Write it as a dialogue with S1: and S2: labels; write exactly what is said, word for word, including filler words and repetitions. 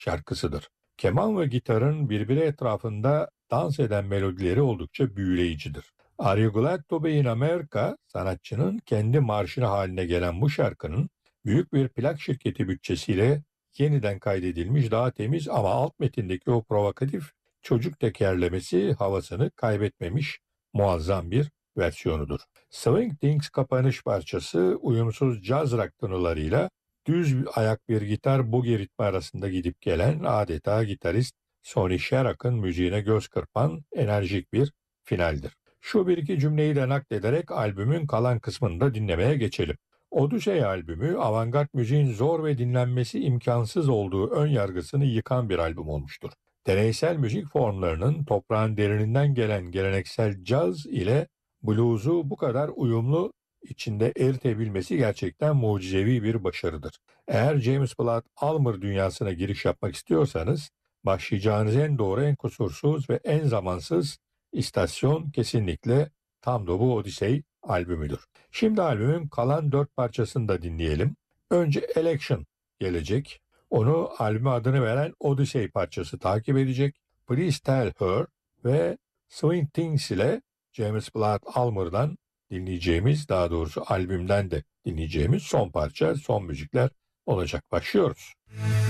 S1: şarkısıdır. Keman ve gitarın birbiri etrafında dans eden melodileri oldukça büyüleyicidir. Are You Glad to Be in America, sanatçının kendi marşını haline gelen bu şarkının büyük bir plak şirketi bütçesiyle yeniden kaydedilmiş, daha temiz ama alt metindeki o provokatif çocuk tekerlemesi havasını kaybetmemiş muazzam bir versiyonudur. Swing Things kapanış parçası uyumsuz caz rock tınılarıyla düz ayak bir gitar boogie ritmi arasında gidip gelen, adeta gitarist Sonny Sherrock'ın müziğine göz kırpan enerjik bir finaldir. Şu bir iki cümleyi de naklederek albümün kalan kısmını da dinlemeye geçelim. Odyssey albümü avantgard müziğin zor ve dinlenmesi imkansız olduğu ön yargısını yıkan bir albüm olmuştur. Deneysel müzik formlarının toprağın derininden gelen geleneksel caz ile blues'u bu kadar uyumlu içinde eritebilmesi gerçekten mucizevi bir başarıdır. Eğer James Blunt Almer dünyasına giriş yapmak istiyorsanız başlayacağınız en doğru, en kusursuz ve en zamansız istasyon kesinlikle tam da bu Odyssey albümüdür. Şimdi albümün kalan dört parçasını da dinleyelim. Önce Election gelecek. Onu albüme adını veren Odyssey parçası takip edecek. Please Tell Her ve Swing Things ile James Blunt Almer'dan dinleyeceğimiz, daha doğrusu albümden de dinleyeceğimiz son parça, son müzikler olacak. Başlıyoruz.